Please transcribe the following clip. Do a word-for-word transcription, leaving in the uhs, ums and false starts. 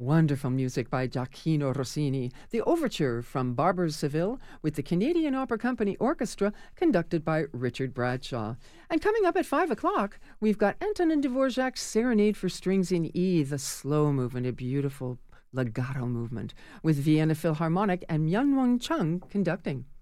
Wonderful music by Gioacchino Rossini, the overture from Barber's Seville with the Canadian Opera Company Orchestra conducted by Richard Bradshaw. And coming up at five o'clock, we've got Antonin Dvorak's Serenade for Strings in E, the slow movement, a beautiful legato movement, with Vienna Philharmonic and Myung Won Chung conducting.